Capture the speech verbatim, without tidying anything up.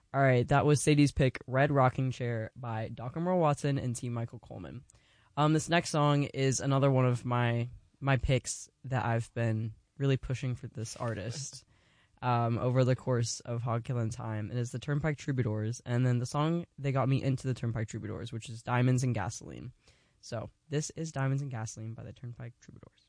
All right, that was Sadie's pick, Red Rocking Chair by Doctor Merle Watson and T. Michael Coleman. Um, this next song is another one of my my picks that I've been really pushing for this artist um, over the course of Hog Killin' Time. It is the Turnpike Troubadours, and then the song they got me into the Turnpike Troubadours, which is Diamonds and Gasoline. So this is Diamonds and Gasoline by the Turnpike Troubadours.